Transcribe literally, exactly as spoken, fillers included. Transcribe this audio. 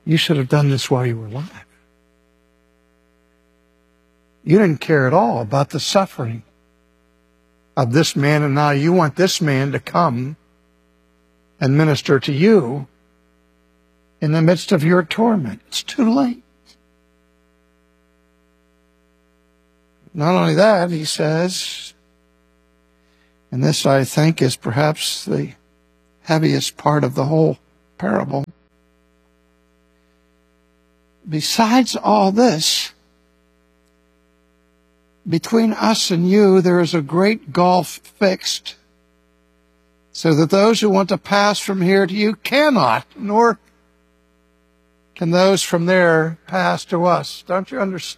You should have done this while you were alive. You didn't care at all about the suffering of this man, and now you want this man to come and minister to you in the midst of your torment. It's too late. Not only that, he says, and this I think is perhaps the heaviest part of the whole parable. Besides all this, between us and you there is a great gulf fixed, so that those who want to pass from here to you cannot, nor can those from there pass to us. Don't you understand?